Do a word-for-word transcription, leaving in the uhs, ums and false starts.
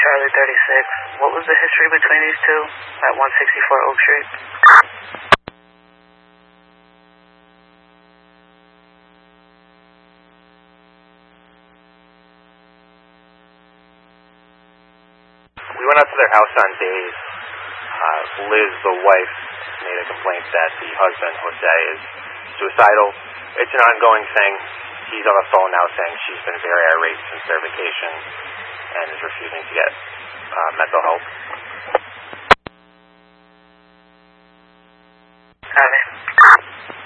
Charlie thirty-six. What was the history between these two at one sixty-four Oak Street? We went out to their house on days. Uh, Liz, the wife, made a complaint that the husband, Jose, is suicidal. It's an ongoing thing. He's on the phone now saying she's been very irate since their vacation and is refusing to get uh, mental help.